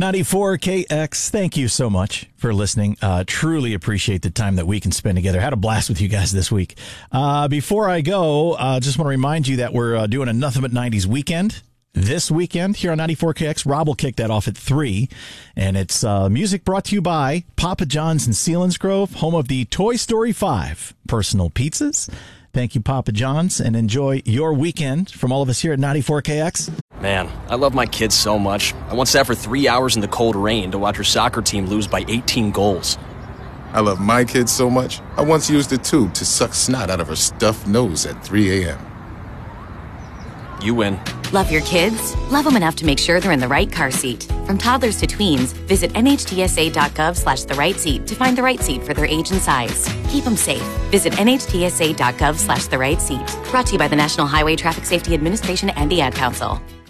94KX, thank you so much for listening. Truly appreciate the time that we can spend together. Had a blast with you guys this week. Before I go, just want to remind you that we're doing a Nothing But 90s weekend this weekend here on 94KX. Rob will kick that off at 3. And it's music brought to you by Papa John's in Selinsgrove, home of the Toy Story 5 personal pizzas. Thank you, Papa John's, and enjoy your weekend from all of us here at 94KX. Man, I love my kids so much. I once sat for 3 hours in the cold rain to watch her soccer team lose by 18 goals. I love my kids so much, I once used a tube to suck snot out of her stuffed nose at 3 a.m. You win. Love your kids? Love them enough to make sure they're in the right car seat. From toddlers to tweens, visit nhtsa.gov/the-right-seat to find the right seat for their age and size. Keep them safe. Visit nhtsa.gov/the-right-seat. Brought to you by the National Highway Traffic Safety Administration and the Ad Council.